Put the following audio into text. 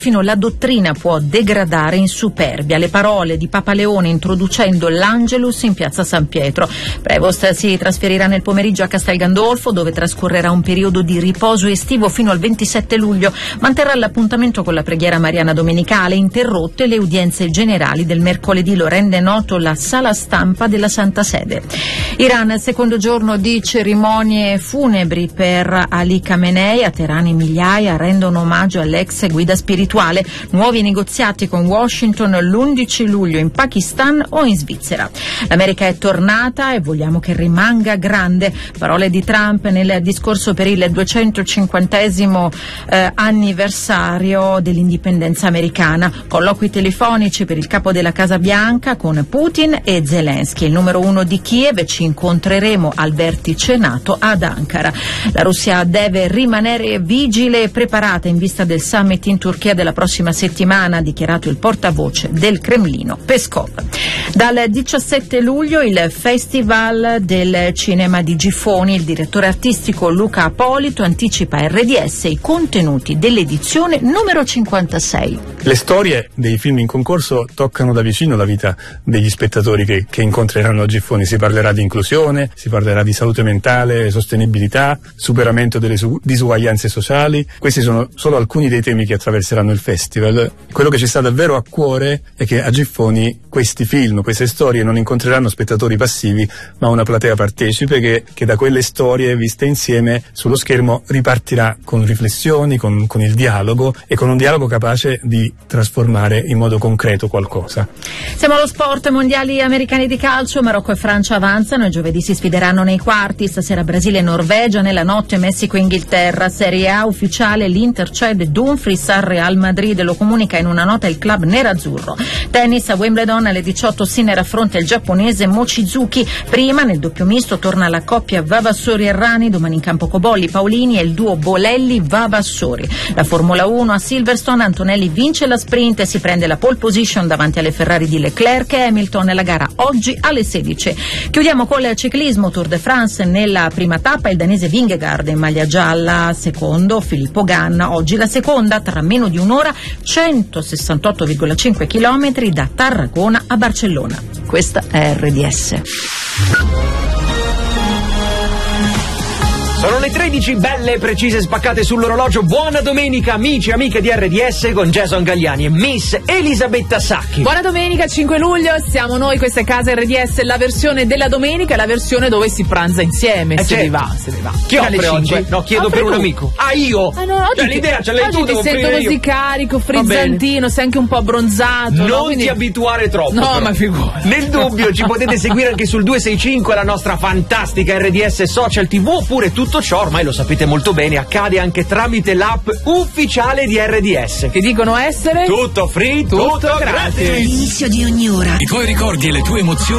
Fino la dottrina può degradare in superbia. Le parole di Papa Leone introducendo l'Angelus in piazza San Pietro. Prevost si trasferirà nel pomeriggio a Castel Gandolfo, dove trascorrerà un periodo di riposo estivo fino al 27 luglio. Manterrà l'appuntamento con la preghiera mariana domenicale, interrotte le udienze generali del mercoledì. Lo rende noto la sala stampa della Santa Sede. Iran, secondo giorno di cerimonie funebri per Ali Khamenei. A Teheran migliaia rendono omaggio all'ex guida spirituale. Nuovi negoziati con Washington l'11 luglio in Pakistan o in Svizzera. L'America è tornata e vogliamo che rimanga grande. Parole di Trump nel discorso per il 250° anniversario dell'indipendenza americana. Colloqui telefonici per il capo della Casa Bianca con Putin e Zelensky. Il numero 1 di Kiev: ci incontreremo al vertice NATO ad Ankara. La Russia deve rimanere vigile e preparata in vista del summit in Turchia della prossima settimana, ha dichiarato il portavoce del Cremlino Peskov. Dal 17 luglio il Festival del Cinema di Gifoni. Il direttore artistico Luca Apolito anticipa RDS i contenuti dell'edizione numero 56. Le storie dei film in concorso toccano da vicino la vita degli spettatori che incontreranno a Gifoni. Si parlerà di inclusione, si parlerà di salute mentale, sostenibilità, superamento delle disuguaglianze sociali. Questi sono solo alcuni dei temi che attraverseranno il festival. Quello che ci sta davvero a cuore è che a Gifoni questi film, queste storie non incontreranno spettatori passivi, ma una platea partecipe che da quelle storie viste insieme sullo schermo ripartirà con riflessioni, con il dialogo, e con un dialogo capace di trasformare in modo concreto qualcosa. Siamo allo sport. Mondiali americani di calcio. Marocco e Francia avanzano e giovedì si sfideranno nei quarti. Stasera Brasile e Norvegia, nella notte Messico e Inghilterra. Serie A ufficiale: l'Inter cede Dumfries al Real Madrid, lo comunica in una nota il club nerazzurro. Tennis a Wimbledon alle 18 Sinner affronta il giapponese Mochizuki. Prima nel doppio misto torna la coppia Vavassori-Errani, domani in campo Cobolli, Paolini e il duo Bolelli-Vavassori. La Formula 1 a Silverstone, Antonelli vince la sprint e si prende la pole position davanti alle Ferrari di Leclerc e Hamilton. La gara oggi alle 16. Chiudiamo col ciclismo. Tour de France. Nella prima tappa il danese Vingegaard in maglia gialla, secondo Filippo Ganna. Oggi la seconda, tra meno di un'ora, 168,5 km da Tarragona a Barcellona. Questa è RDS. Sono le 13, belle e precise, spaccate sull'orologio. Buona domenica, amici e amiche di RDS, con Jason Galliani e Miss Elisabetta Sacchi. Buona domenica, 5 luglio, siamo noi, questa è Casa RDS, la versione della domenica, la versione dove si pranza insieme, se ne va. Chi offre oggi? No, chiedo per un amico. Ah, io? Ah, no, oggi l'idea ce l'hai tu, ti sento così carico, frizzantino, sei anche un po' abbronzato. Non quindi ti abituare troppo. No, però. ma figurati. Nel dubbio ci potete seguire anche sul 265, la nostra fantastica RDS Social TV, oppure tutto ciò, ormai lo sapete molto bene, accade anche tramite l'app ufficiale di RDS. Che dicono essere tutto free, tutto gratis. All'inizio di ogni ora i tuoi ricordi e le tue emozioni